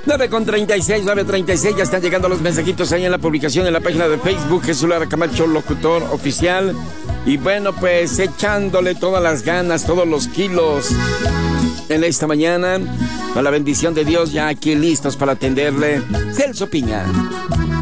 9:36, 9:36, ya están llegando los mensajitos ahí en la publicación en la página de Facebook, Jesús Lara Camacho, locutor oficial. Y bueno, pues echándole todas las ganas, todos los kilos en esta mañana, con la bendición de Dios, ya aquí listos para atenderle, Celso Piña.